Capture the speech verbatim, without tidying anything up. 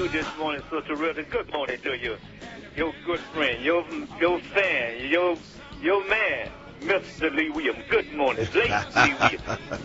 you this morning, Sister Rita. Good morning to you. Your good friend, your your fan, your your man, Mister Lee Williams. Good morning, late Lee Williams.